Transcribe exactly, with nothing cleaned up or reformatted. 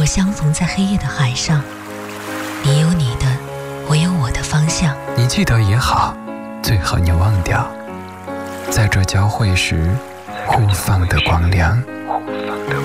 相逢在黑夜的海上，你有你的，我有我的方向。 你记得也好，最好你忘掉，在这交汇时互放的光亮。